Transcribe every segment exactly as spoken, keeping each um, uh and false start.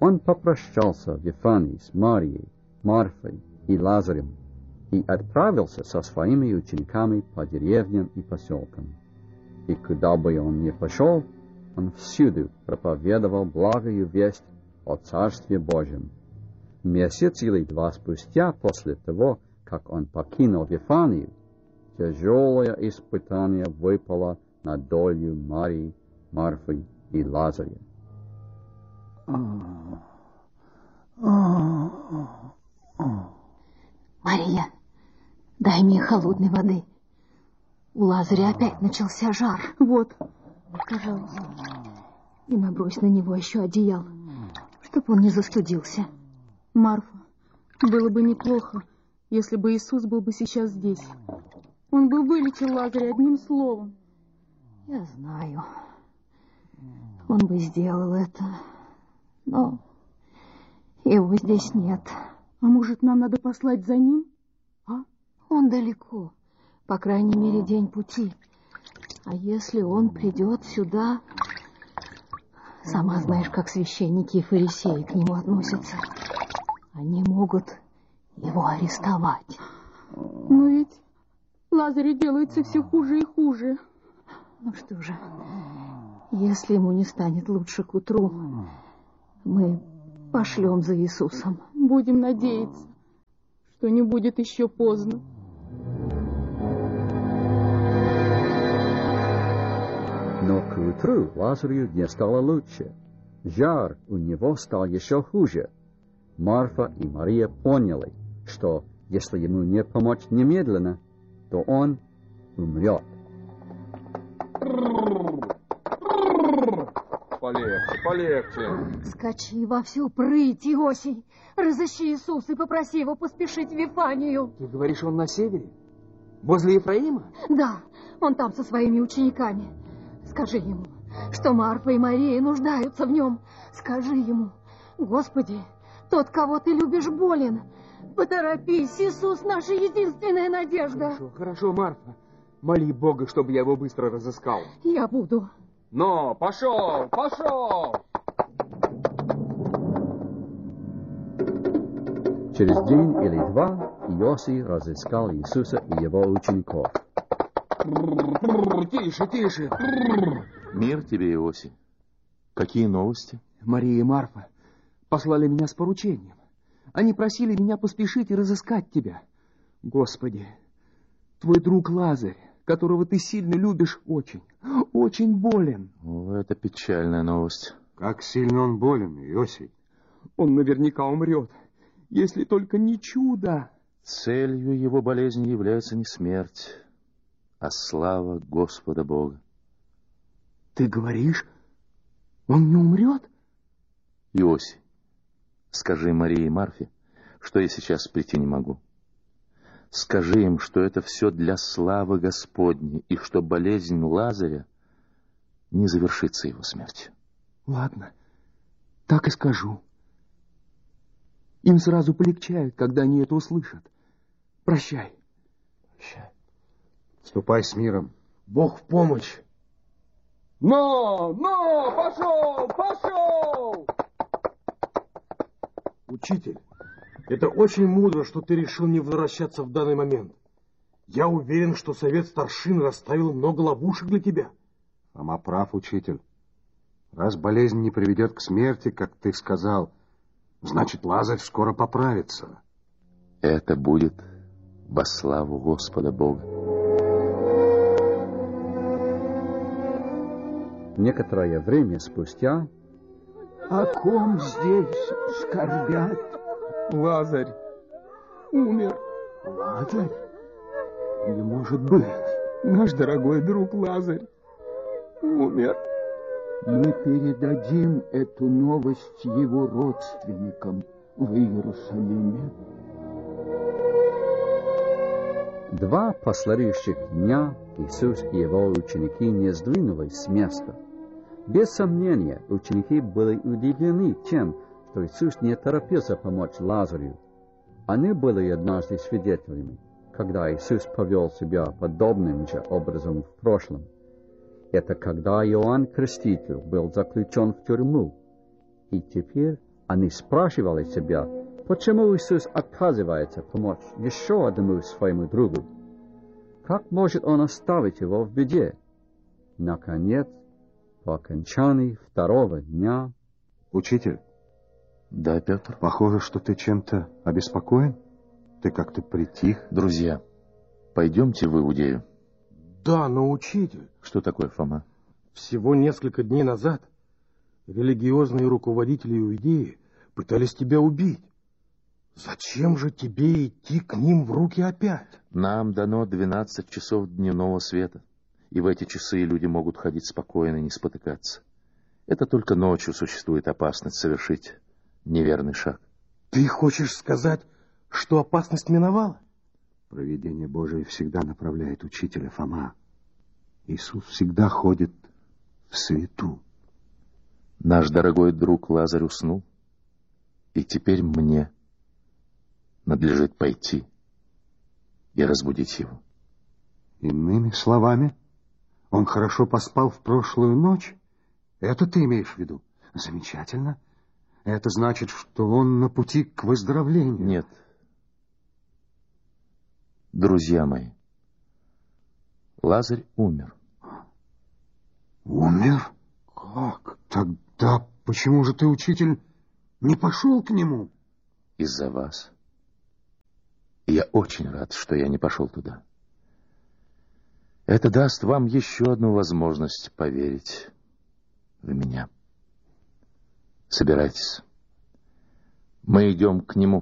Он попрощался в Вифании с Марией, Марфой и Лазарем и отправился со своими учениками по деревням и поселкам. И куда бы он ни пошел, он всюду проповедовал благую весть о Царстве Божьем. Месяц или два спустя, после того, как он покинул Вифанию, тяжелое испытание выпало на долю Марии, Марфы и Лазаря. Мария, дай мне холодной воды. У Лазаря опять начался жар. Вот, пожалуйста. И набрось на него еще одеяло, чтоб он не застудился. Марфа, было бы неплохо, если бы Иисус был бы сейчас здесь. Он бы вылечил Лазаря одним словом. Я знаю. Он бы сделал это. Но его здесь нет. А может, нам надо послать за ним? А? Он далеко. По крайней мере, день пути. А если он придет сюда... Сама знаешь, как священники и фарисеи к нему относятся. Они могут его арестовать. Но ведь Лазарю делается все хуже и хуже. Ну что же, если ему не станет лучше к утру, мы пошлем за Иисусом. Будем надеяться, что не будет еще поздно. Но к утру Лазарю не стало лучше. Жар у него стал еще хуже. Марфа и Мария поняли, что если ему не помочь немедленно, то он умрет. Полегче, полегче. Скачи во всю прыть, Иосий. Разыщи Иисуса и попроси его поспешить в Вифанию. Ты говоришь, он на севере? Возле Ефраима? Да, он там со своими учениками. Скажи ему, что Марфа и Мария нуждаются в нем. Скажи ему, Господи, тот, кого ты любишь, болен. Поторопись, Иисус, наша единственная надежда. Хорошо, хорошо, Марфа. Моли Бога, чтобы я его быстро разыскал. Я буду. Но, пошел, пошел! Через день или два Иосий разыскал Иисуса и его учеников. Тише, тише. Мир тебе, Иосий. Какие новости? Мария и Марфа послали меня с поручением. Они просили меня поспешить и разыскать тебя. Господи, твой друг Лазарь, которого ты сильно любишь, очень, очень болен. О, это печальная новость. Как сильно он болен, Иосий? Он наверняка умрет, если только не чудо. Целью его болезни является не смерть, а слава Господа Бога. Ты говоришь, он не умрет? Иосий, скажи Марии и Марфе, что я сейчас прийти не могу. Скажи им, что это все для славы Господней, и что болезнь Лазаря не завершится его смертью. Ладно, так и скажу. Им сразу полегчает, когда они это услышат. Прощай. Прощай. Ступай с миром. Бог в помощь. Но, но, пошел, пошел! Учитель, это очень мудро, что ты решил не возвращаться в данный момент. Я уверен, что совет старшин расставил много ловушек для тебя. Фома прав, учитель. Раз болезнь не приведет к смерти, как ты сказал, значит, Лазарь скоро поправится. Это будет во славу Господа Бога. Некоторое время спустя... О ком здесь скорбят? Лазарь умер. Лазарь? Не может быть. Наш дорогой друг Лазарь умер. Мы передадим эту новость его родственникам в Иерусалиме. Два последующих дня Иисус и его ученики не сдвинулись с места. Без сомнения, ученики были удивлены тем, что Иисус не торопился помочь Лазарю. Они были однажды свидетелями, когда Иисус повел себя подобным же образом в прошлом. Это когда Иоанн Креститель был заключен в тюрьму, и теперь Они спрашивали себя, почему Иисус отказывается помочь еще одному своему другу. Как может он оставить его в беде? Наконец, по окончании второго дня... Учитель? Да, Петр? Похоже, что ты чем-то обеспокоен. Ты как-то притих. Друзья, пойдемте в Иудею. Да, но учитель... Что такое, Фома? Всего несколько дней назад религиозные руководители Иудеи пытались тебя убить. Зачем же тебе идти к ним в руки опять? Нам дано двенадцать часов дневного света, и в эти часы люди могут ходить спокойно и не спотыкаться. Это только ночью существует опасность совершить неверный шаг. Ты хочешь сказать, что опасность миновала? Провидение Божие всегда направляет учителя, Фома. Иисус всегда ходит в свету. Наш дорогой друг Лазарь уснул, и теперь мне надлежит пойти и разбудить его. Иными словами, он хорошо поспал в прошлую ночь? Это ты имеешь в виду? Замечательно. Это значит, что он на пути к выздоровлению. Нет. Друзья мои, Лазарь умер. Умер? Как? Тогда почему же ты, учитель, не пошел к нему? Из-за вас. И я очень рад, что я не пошел туда. Это даст вам еще одну возможность поверить в меня. Собирайтесь. Мы идем к нему.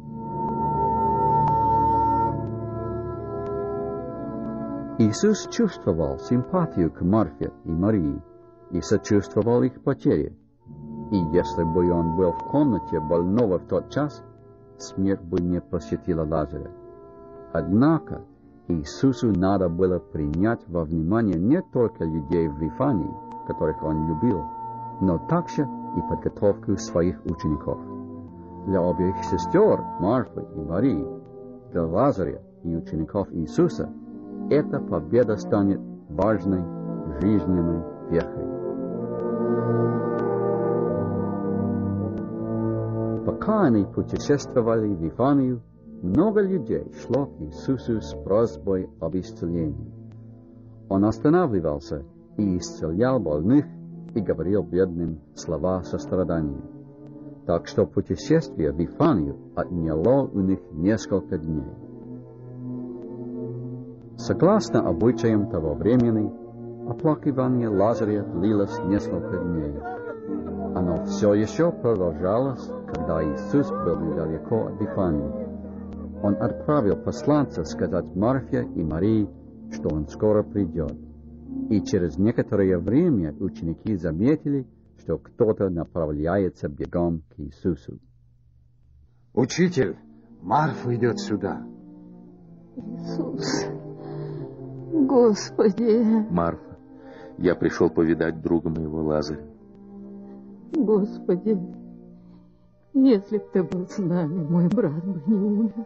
Иисус чувствовал симпатию к Марфе и Марии и сочувствовал их потере. И если бы он был в комнате больного в тот час, смерть бы не посетила Лазаря. Однако Иисусу надо было принять во внимание не только людей в Вифании, которых он любил, но также и подготовку своих учеников. Для обеих сестер, Марфы и Марии, для Лазаря и учеников Иисуса, эта победа станет важной жизненной вехой. Пока они путешествовали в Вифанию, много людей шло к Иисусу с просьбой об исцелении. Он останавливался и исцелял больных и говорил бедным слова сострадания. Так что путешествие в Вифанию отняло у них несколько дней. Согласно обычаям того времени, оплакивание Лазаря длилось несколько дней. Оно все еще продолжалось, когда Иисус был недалеко от Вифании. Он отправил посланца сказать Марфе и Марии, что он скоро придет. И через некоторое время ученики заметили, что кто-то направляется бегом к Иисусу. Учитель, Марфа идет сюда. Иисус, Господи. Марфа, я пришел повидать друга моего Лазаря. Господи, если б ты был с нами, мой брат бы не умер.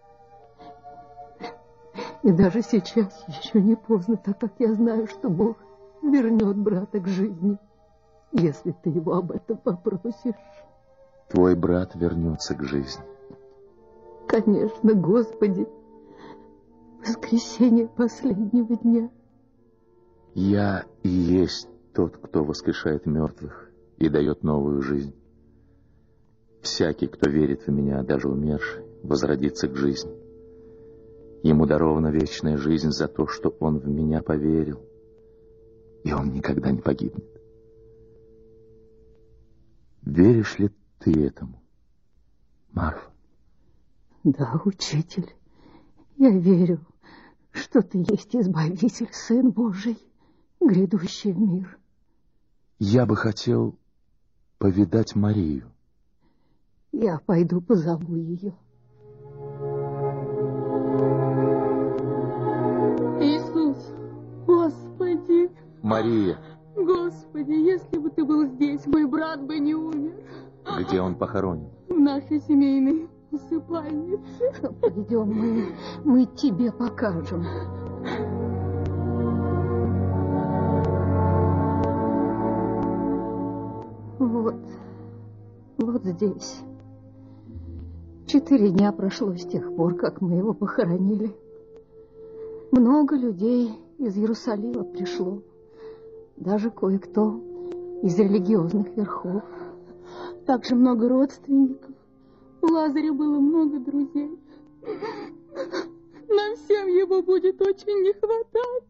И даже сейчас еще не поздно, так как я знаю, что Бог вернет брата к жизни, если ты его об этом попросишь. Твой брат вернется к жизни. Конечно, Господи, воскресенье последнего дня. Я и есть тот, кто воскрешает мертвых и дает новую жизнь. Всякий, кто верит в меня, даже умерший, возродится к жизни. Ему дарована вечная жизнь за то, что он в меня поверил, и он никогда не погибнет. Веришь ли ты этому, Марфа? Да, учитель, я верю, что ты есть Избавитель, Сын Божий, грядущий в мир. Я бы хотел повидать Марию. Я пойду позову ее. Иисус, Господи! Мария! Господи, если бы ты был здесь, мой брат бы не умер. Где он похоронен? В нашей семейной усыпальнице. Пойдем, мы, мы тебе покажем. Вот, Вот здесь. Четыре дня прошло с тех пор, как мы его похоронили. Много людей из Иерусалима пришло. Даже кое-кто из религиозных верхов. Также много родственников. У Лазаря было много друзей. Нам всем его будет очень не хватать.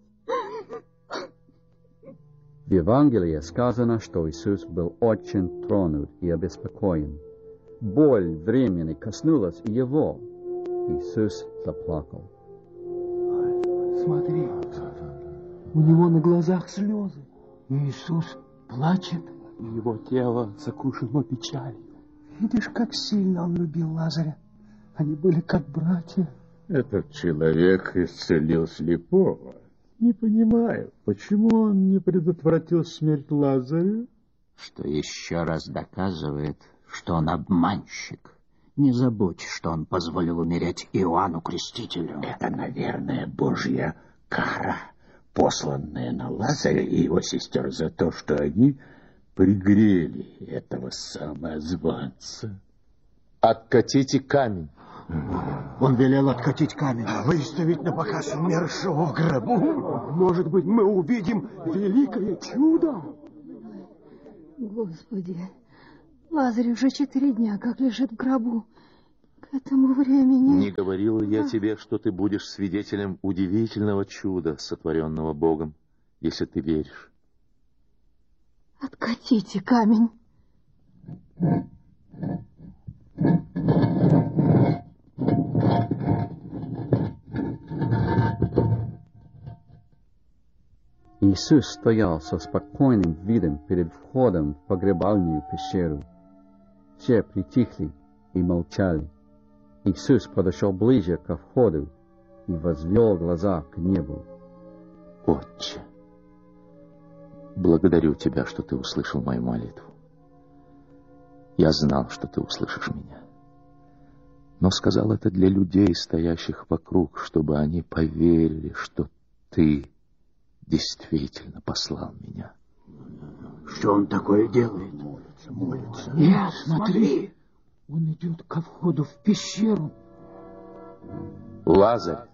В Евангелии сказано, что Иисус был очень тронут и обеспокоен. Боль времени коснулась и его. Иисус заплакал. Смотри, у него на глазах слезы. Иисус плачет. Его тело сокрушено печалью. Видишь, как сильно он любил Лазаря. Они были как братья. Этот человек исцелил слепого. Не понимаю, почему он не предотвратил смерть Лазаря? Что еще раз доказывает, что он обманщик. Не забудь, что он позволил умереть Иоанну Крестителю. Это, наверное, Божья кара, посланная на Лазаря и его сестер за то, что они пригрели этого самозванца. Откатите камень. Он велел откатить камень, выставить на показ умершего в гробу. Может быть, мы увидим великое чудо? Господи, Лазарь уже четыре дня как лежит в гробу. К этому времени... Не говорил я тебе, что ты будешь свидетелем удивительного чуда, сотворенного Богом, если ты веришь. Откатите камень. Иисус стоял со спокойным видом перед входом в погребальную пещеру. Все притихли и молчали. Иисус подошел ближе ко входу и возвел глаза к небу. Отче, благодарю тебя, что ты услышал мою молитву. Я знал, что ты услышишь меня. Но сказал это для людей, стоящих вокруг, чтобы они поверили, что ты действительно послал меня. Что он такое делает? Молится, молится. Нет, смотри, он идет ко входу в пещеру. Лазарь,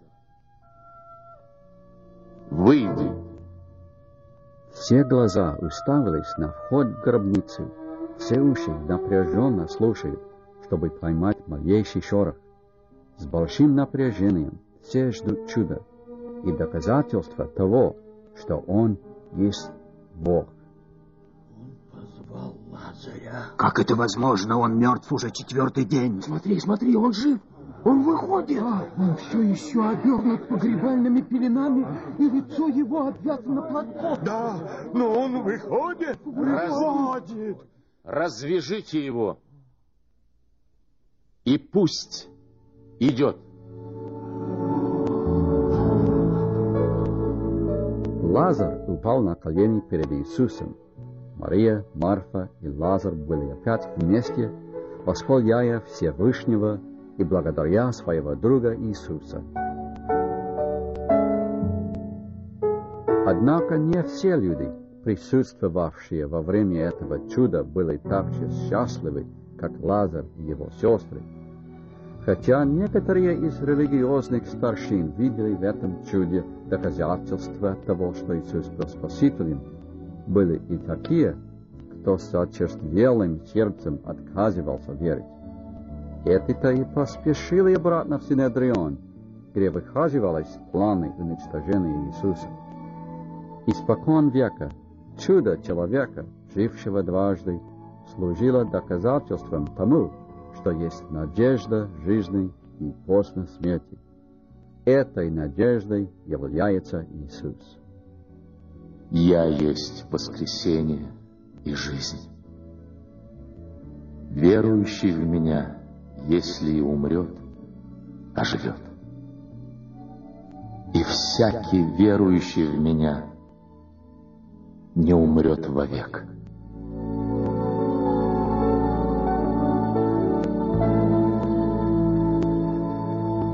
выйди. Все глаза уставились на вход в гробницу. Все уши напряженно слушают, чтобы поймать малейший шорох. С большим напряжением все ждут чуда и доказательства того, что Он есть Бог. Он позвал Лазаря. Как это возможно? Он мертв уже четвертый день. Смотри, смотри, он жив. Он выходит. А, он все еще обернут погребальными пеленами, и лицо его обвязано платком. Да, но он выходит. Выходит. Развяжите его. И пусть идет. Лазарь упал на колени перед Иисусом. Мария, Марфа и Лазарь были опять вместе, восхваляя Всевышнего и благодаря своего друга Иисуса. Однако не все люди, присутствовавшие во время этого чуда, были так же счастливы, как Лазарь и его сестры. Хотя некоторые из религиозных старшин видели в этом чуде доказательства того, что Иисус был Спасителем, были и такие, кто с очерствелым сердцем отказывался верить. Эти-то и поспешили обратно в Синедрион, где выхаживались планы уничтожения Иисуса. Испокон века чудо человека, жившего дважды, служило доказательством тому, что есть надежда жизни и после смерти. Этой надеждой является Иисус. Я есть воскресение и жизнь. Верующий в Меня, если и умрет, оживет. И всякий верующий в Меня не умрет вовек.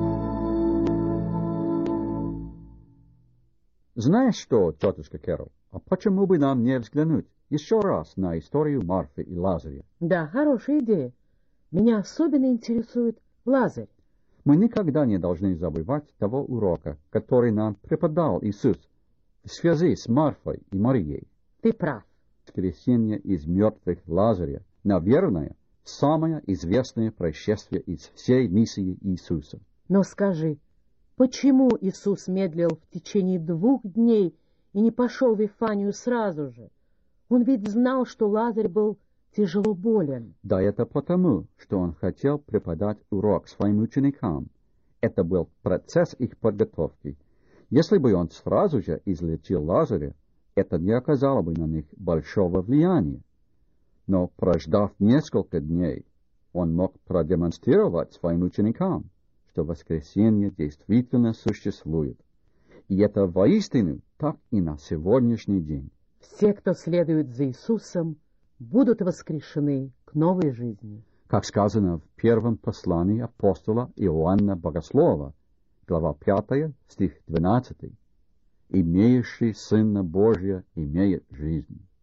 Знаешь что, тетушка Кэрол, А почему бы нам не взглянуть еще раз на историю Марфы и Лазаря? Да, хорошая идея. Меня особенно интересует Лазарь. Мы никогда не должны забывать того урока, который нам преподал Иисус в связи с Марфой и Марией. Ты прав. Воскресение из мертвых Лазаря, наверное, самое известное происшествие из всей миссии Иисуса. Но скажи, почему Иисус медлил в течение двух дней и не пошел в Вифанию сразу же? Он ведь знал, что Лазарь был тяжело болен. Да это потому, что он хотел преподать урок своим ученикам. Это был процесс их подготовки. Если бы он сразу же излечил Лазаря, это не оказало бы на них большого влияния. Но, прождав несколько дней, он мог продемонстрировать своим ученикам, что воскресенье действительно существует. И это воистину так и на сегодняшний день. Все, кто следует за Иисусом, будут воскрешены к новой жизни. Как сказано в первом послании апостола Иоанна Богослова, глава пятая, стих двенадцатый. «Имеющий Сына Божия имеет жизнь».